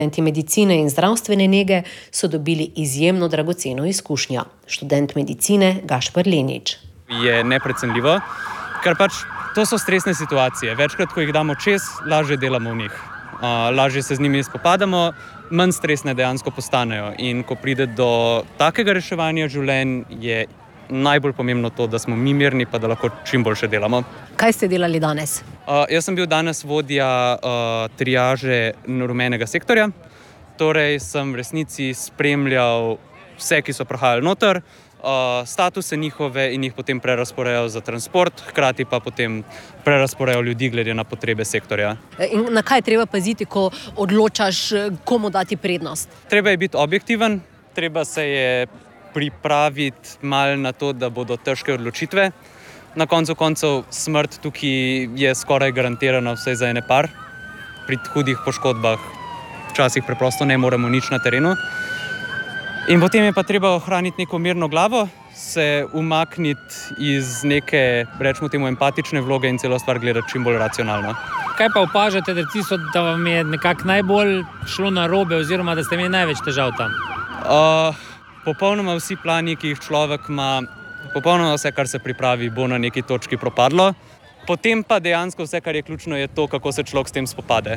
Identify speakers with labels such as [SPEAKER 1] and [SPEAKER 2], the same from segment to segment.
[SPEAKER 1] Študenti medicine in zdravstvene nege so dobili izjemno dragoceno izkušnjo. Študent medicine Gašper Lenič.
[SPEAKER 2] Je neprecenljivo, ker to so stresne situacije. Večkrat, ko jih damo čez, lažje delamo v njih. Lažje se z njimi spopadamo, manj stresne dejansko postanejo. In ko pride do takega reševanja življenj, je najbolj pomembno to, da smo mi mirni, pa da lahko čim boljše delamo.
[SPEAKER 1] Kaj ste delali danes?
[SPEAKER 2] Jaz sem bil danes vodja triaže rumenega sektorja. Torej sem v resnici spremljal vse, ki so prihajali noter, statuse njihove in jih potem prerazporejal za transport, hkrati pa potem prerazporejal ljudi glede na potrebe sektorja.
[SPEAKER 1] In na kaj treba paziti, ko odločaš, komu dati prednost?
[SPEAKER 2] Treba je biti objektiven, treba se je pripraviti malo na to, da bodo težke odločitve. Na koncu koncev smrt tukaj je skoraj garantirana vsaj za ene par. Pri hudih poškodbah včasih preprosto ne moremo nič na terenu. In potem je pa treba ohraniti neko mirno glavo, se umakniti iz neke, rečemo temu, empatične vloge in celo stvar gledati čim bolj racionalno.
[SPEAKER 3] Kaj pa opažate, da vam je nekako najbolj šlo na robe oziroma da ste imeli največ težav tam?
[SPEAKER 2] Popolnoma vsi plani, ki jih človek ima, popolnoma vse, kar se pripravi, bo na neki točki propadlo. Potem pa dejansko vse, kar je ključno, je to, kako se človek s tem spopade.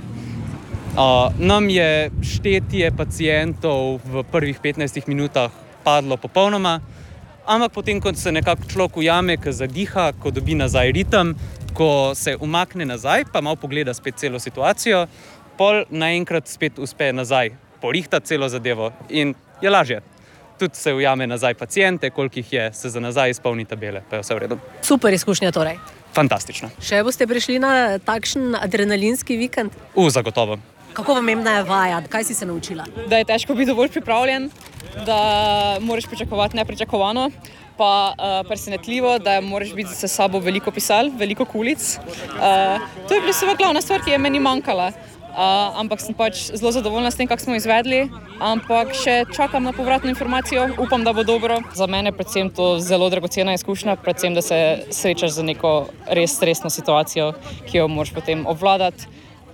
[SPEAKER 2] Nam je štetje pacientov v prvih 15 minutah padlo popolnoma, ampak potem, ko se nekako človek ujame, ko zadiha, ko dobi nazaj ritem, ko se umakne nazaj, pa malo pogleda spet celo situacijo, pol naenkrat spet uspe nazaj porihtati celo zadevo in je lažje. Tudi se ujame nazaj paciente, koliko jih je, se za nazaj izpolni tabele, pa je vse v redu.
[SPEAKER 1] Super izkušnja torej.
[SPEAKER 2] Fantastično.
[SPEAKER 1] Še boste prišli na takšen adrenalinski vikend?
[SPEAKER 2] Zagotovo.
[SPEAKER 1] Kako pomembna je vaja? Kaj si se naučila?
[SPEAKER 4] Da je težko biti dovolj pripravljen, da moraš pričakovati nepričakovano, pa presenetljivo, da moraš biti za sabo veliko pisal, veliko kulic. To je bila seveda glavna stvar, ki je meni manjkala. Ampak sem zelo zadovoljna s tem, kako smo izvedli, ampak še čakam na povratno informacijo, upam, da bo dobro. Za mene predvsem to zelo dragocena izkušnja, predvsem, da se srečaš z neko res stresno situacijo, ki jo moraš potem obvladati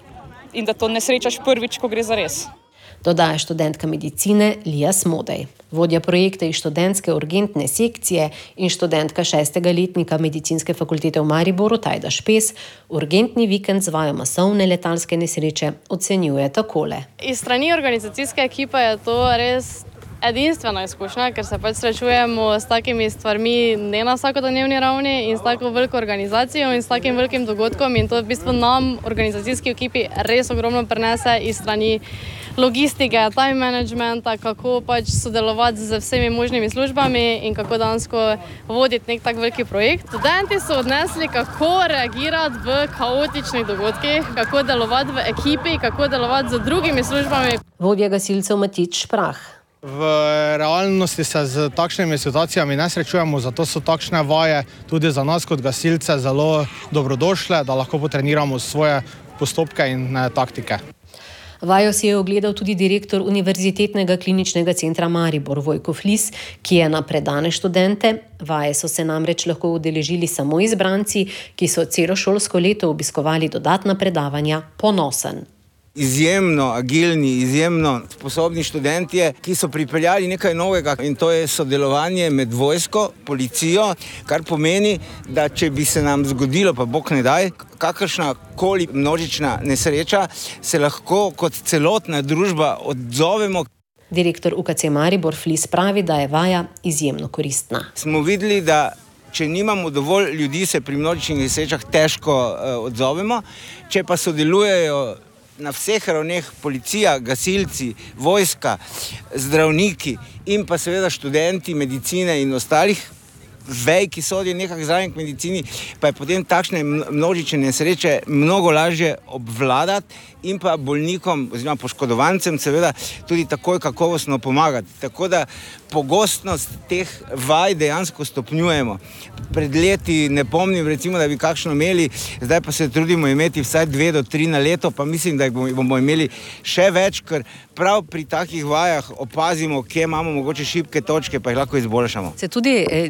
[SPEAKER 4] in da to ne srečaš prvič, ko gre za res.
[SPEAKER 1] Dodaja študentka medicine Lija Smodej. Vodja projekta iz študentske urgentne sekcije in študentka 6. letnika medicinske fakultete v Mariboru Tajda Špes urgentni vikend z vajo masovne letalske nesreče ocenjuje takole.
[SPEAKER 5] Iz strani organizacijske ekipe je to res edinstvena izkušnja, ker se srečujemo s takimi stvarmi ne na vsakodnevni ravni in s tako veliko organizacijo in s takim velikim dogodkom in to v bistvu nam, organizacijski ekipi, res ogromno prenese iz strani logistike, time managementa, kako sodelovati z vsemi možnimi službami in kako dansko voditi nek tak veliki projekt. Študenti so odnesli, kako reagirati v kaotičnih dogodkih, kako delovati v ekipi, kako delovati z drugimi službami.
[SPEAKER 1] Vodja gasilcev Matič Šprah.
[SPEAKER 6] V realnosti se z takšnimi situacijami ne srečujemo, zato so takšne vaje tudi za nas kot gasilce zelo dobrodošle, da lahko potreniramo svoje postopke in taktike.
[SPEAKER 1] Vajo si je ogledal tudi direktor Univerzitetnega kliničnega centra Maribor Vojko Flis, ki je na predane študente. Vaje so se namreč lahko udeležili samo izbranci, ki so celo šolsko leto obiskovali dodatna predavanja, ponosen.
[SPEAKER 7] Izjemno agilni, izjemno sposobni študentje, ki so pripeljali nekaj novega in to je sodelovanje med vojsko, policijo, kar pomeni, da če bi se nam zgodilo, pa bog ne daj, kakršna koli množična nesreča, se lahko kot celotna družba odzovemo.
[SPEAKER 1] Direktor UKC Maribor Flis pravi, da je vaja izjemno koristna.
[SPEAKER 7] Smo videli, da če nimamo dovolj ljudi, se pri množičnih nesrečah težko odzovemo, če pa sodelujejo na vseh ravneh policija, gasilci, vojska, zdravniki in pa seveda študenti medicine in ostalih vej, ki sodijo nekako zraven k medicini, pa je potem takšne množične nesreče mnogo lažje obvladati in pa bolnikom oziroma poškodovancem seveda tudi takoj kakovostno pomagati. Tako da pogostnost teh vaj dejansko stopnjujemo. Pred leti ne pomnim, recimo, da bi kakšno imeli, zdaj pa se trudimo imeti vsaj 2 do 3 na leto, pa mislim, da jih bomo imeli še več, ker prav pri takih vajah opazimo, kje imamo mogoče šibke točke, pa jih lahko izboljšamo.
[SPEAKER 1] Se tudi direktor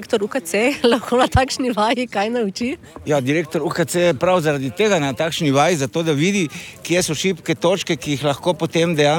[SPEAKER 1] direktor UKC lahko na takšni vaji kaj nauči?
[SPEAKER 7] Ja, direktor UKC je prav zaradi tega na takšni vaji, zato da vidi, kje so šibke točke, ki jih lahko potem dejansko